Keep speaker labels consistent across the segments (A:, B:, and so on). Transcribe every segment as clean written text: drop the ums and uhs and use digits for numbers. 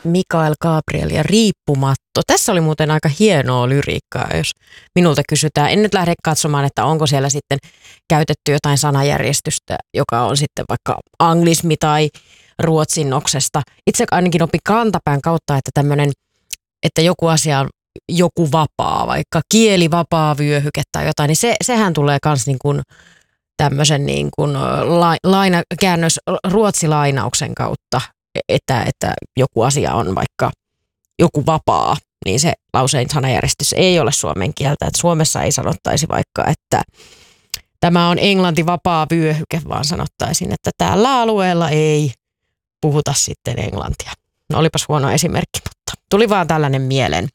A: Mikael Gabriel ja Riippumatto. Tässä oli muuten aika hienoa lyriikkaa, jos minulta kysytään. En nyt lähde katsomaan, että onko siellä sitten käytetty jotain sanajärjestystä, joka on sitten vaikka anglismi tai ruotsinnoksesta. Itse ainakin opin kantapään kautta, että tämmöinen, että joku asia on joku vapaa, vaikka kieli vapaa vyöhyke tai jotain, niin sehän tulee myös niin kuin tämmöisen niin kuin käännös ruotsilainauksen kautta, että joku asia on vaikka joku vapaa, niin se lauseen sanajärjestys ei ole suomen kieltä. Että Suomessa ei sanottaisi vaikka, että tämä on Englanti vapaa vyöhyke, vaan sanottaisiin, että tällä alueella ei puhuta sitten englantia. No olipas huono esimerkki, mutta tuli vaan tällainen mieleen.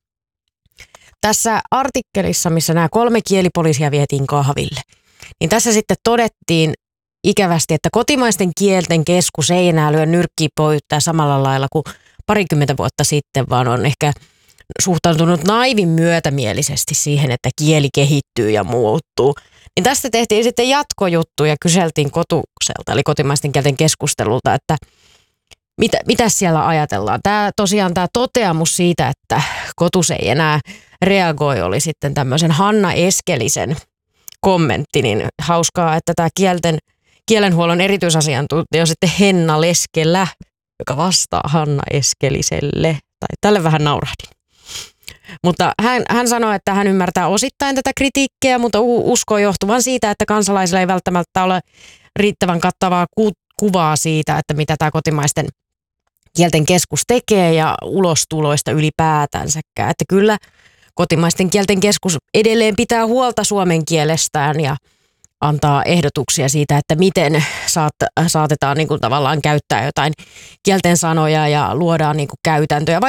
A: Tässä artikkelissa, missä nämä 3 kielipoliisia vietiin kahville, niin tässä sitten todettiin ikävästi, että kotimaisten kielten keskus ei enää lyö nyrkkiä pöytää samalla lailla kuin parikymmentä vuotta sitten, vaan on ehkä suhtautunut naivin myötämielisesti siihen, että kieli kehittyy ja muuttuu. Niin tästä tehtiin sitten jatkojuttu ja kyseltiin Kotukselta, eli kotimaisten kielten keskustelulta, että mitä siellä ajatellaan. Tämä toteamus siitä, että Kotus ei enää reagoi, oli sitten tämmöisen Hanna Eskelisen kommentti, niin hauskaa, että tämä kielenhuollon erityisasiantuntija on sitten Henna Leskelä, joka vastaa Hanna Eskeliselle. Tai tälle vähän naurahdin. Mutta hän sanoi, että hän ymmärtää osittain tätä kritiikkiä, mutta uskoo johtuvan siitä, että kansalaisilla ei välttämättä ole riittävän kattavaa kuvaa siitä, että mitä tämä kotimaisten kielten keskus tekee ja ulostuloista ylipäätänsäkään. Että kyllä kotimaisten kielten keskus edelleen pitää huolta suomen kielestään ja antaa ehdotuksia siitä, että miten saatetaan niin kuin tavallaan käyttää jotain kielten sanoja ja luodaan niin kuin käytäntöjä.